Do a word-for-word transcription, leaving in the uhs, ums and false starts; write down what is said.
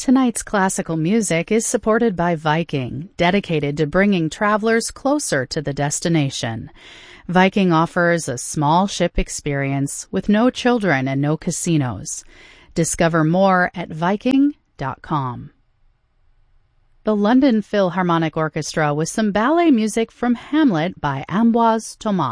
Tonight's classical music is supported by Viking, dedicated to bringing travelers closer to the destination. Viking offers a small ship experience with no children and no casinos. Discover more at viking dot com. The London Philharmonic Orchestra with some ballet music from Hamlet by Ambroise Thomas.